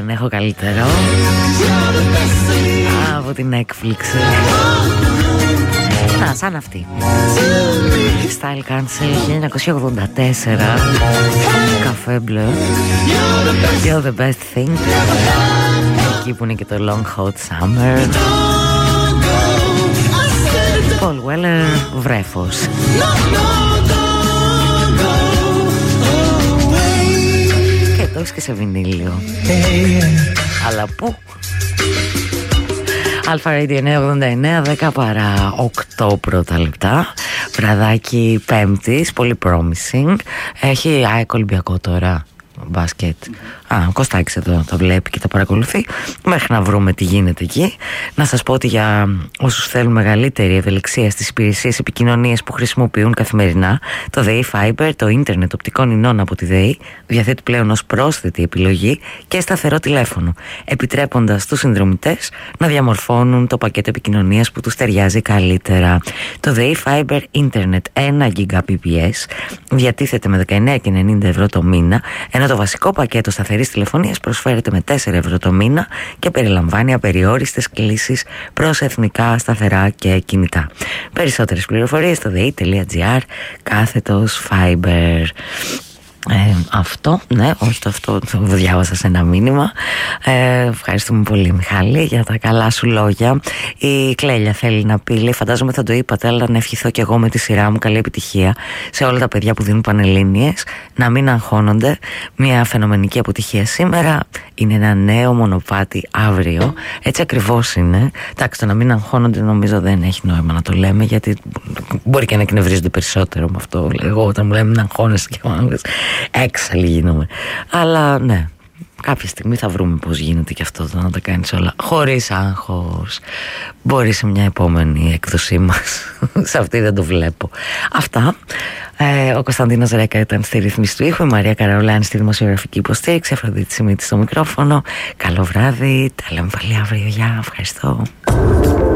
Δεν έχω καλύτερο από την έκπληξη. Να, σαν αυτή Style Cancel 1984, Café Bleu, You're the best thing. Εκεί που είναι και το Long Hot Summer. Paul Weller, βρέφος. Και το έχεις και σε βινίλιο. Αλλά πού? Αλφα Radio 989, 10 παρά 8 πρώτα λεπτά. Βραδάκι Πέμπτης, πολύ promising. Έχει ΑΕΚ Ολυμπιακό τώρα, μπάσκετ. Ο Κωστάκης εδώ το βλέπει και το παρακολουθεί. Μέχρι να βρούμε τι γίνεται εκεί. Να σας πω ότι για όσους θέλουν μεγαλύτερη ευελιξία στις υπηρεσίες επικοινωνίας που χρησιμοποιούν καθημερινά, το ΔΕΗ Fiber, το ίντερνετ οπτικών ινών από τη ΔΕΗ, διαθέτει πλέον ως πρόσθετη επιλογή και σταθερό τηλέφωνο, επιτρέποντας στους συνδρομητές να διαμορφώνουν το πακέτο επικοινωνίας που τους ταιριάζει καλύτερα. Το ΔΕΗ Fiber Internet 1 Gbps διατίθεται με 19,90 ευρώ το μήνα, ενώ το βασικό πακέτο σταθερής τηλεφωνίας προσφέρεται με 4 ευρώ το μήνα και περιλαμβάνει απεριόριστες κλήσεις προς εθνικά σταθερά και κινητά. Περισσότερες πληροφορίες στο dei.gr/fiber. Αυτό, ναι, όχι αυτό το διάβασα σε ένα μήνυμα. Ευχαριστούμε πολύ, Μιχάλη, για τα καλά σου λόγια. Η Κλέλια θέλει να πει, λέει, φαντάζομαι θα το είπατε, αλλά να ευχηθώ κι εγώ με τη σειρά μου καλή επιτυχία σε όλα τα παιδιά που δίνουν πανελλήνιες, να μην αγχώνονται. Μια φαινομενική αποτυχία σήμερα είναι ένα νέο μονοπάτι αύριο. Έτσι ακριβώς είναι. Εντάξει, το να μην αγχώνονται νομίζω δεν έχει νόημα να το λέμε, γιατί μπορεί και να εκνευρίζονται περισσότερο με αυτό. Εγώ όταν μου λέμε μην αγχώνεσαι και μάλλον έξαλλη γίνομαι. Αλλά ναι, κάποια στιγμή θα βρούμε πώς γίνεται και αυτό, να τα κάνεις όλα χωρίς άγχος. Μπορεί σε μια επόμενη έκδοσή μας. Σε αυτή δεν το βλέπω. Αυτά. Ο Κωνσταντίνος Ρέκα ήταν στη ρύθμιση του ήχου, η Μαρία Καραολάνη στη δημοσιογραφική υποστήριξη, Αφροδίτη Σιμίτη στο μικρόφωνο. Καλό βράδυ, τα λέμε πάλι αύριο. Γεια, ευχαριστώ.